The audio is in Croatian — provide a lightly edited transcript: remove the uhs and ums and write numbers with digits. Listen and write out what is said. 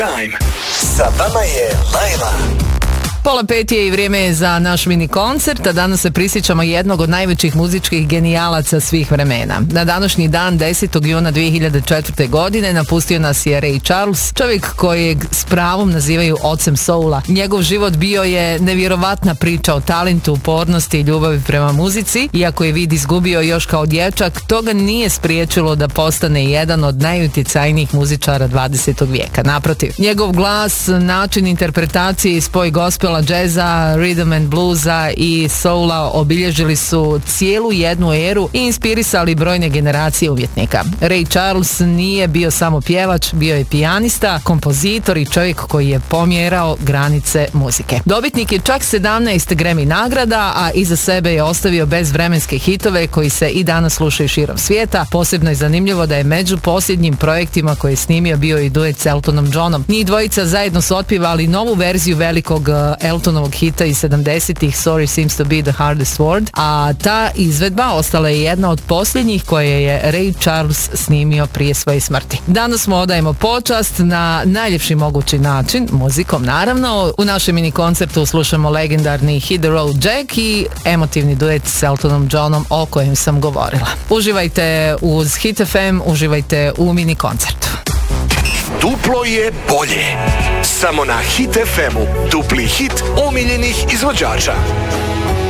Time. Sa vama je Laila. 4:30 je i vrijeme je za naš mini koncert, a danas se prisjećamo jednog od najvećih muzičkih genijalaca svih vremena. Na današnji dan, 10. juna 2004. godine, napustio nas je Ray Charles, čovjek kojeg s pravom nazivaju ocem soula. Njegov život bio je nevjerovatna priča o talentu, upornosti i ljubavi prema muzici. Iako je vid izgubio još kao dječak, to ga nije spriječilo da postane jedan od najutjecajnijih muzičara 20. vijeka. Naprotiv, njegov glas, način interpretacije i spoj gospela, džeza, rhythm and bluesa i soula obilježili su cijelu jednu eru i inspirisali brojne generacije umjetnika. Ray Charles nije bio samo pjevač, bio je pijanista, kompozitor i čovjek koji je pomjerao granice muzike. Dobitnik je čak 17 Grammy nagrada, a iza sebe je ostavio bezvremenske hitove koji se i danas slušaju širom svijeta. Posebno je zanimljivo da je među posljednjim projektima koje je snimio bio i duet s Eltonom Johnom. Njih dvojica zajedno su otpjevali novu verziju velikog Eltonovog hita iz 70-ih Sorry Seems to be the Hardest Word, a ta izvedba ostala je jedna od posljednjih koje je Ray Charles snimio prije svoje smrti. Danas mu odajemo počast na najljepši mogući način, muzikom naravno. U našem mini koncertu slušamo legendarni Hit the Road Jack i emotivni duet s Eltonom Johnom o kojem sam govorila. Uživajte uz Hit FM, uživajte u mini koncertu. Duplo je bolje. Samo na Hit FM-u. Dupli hit omiljenih izvođača.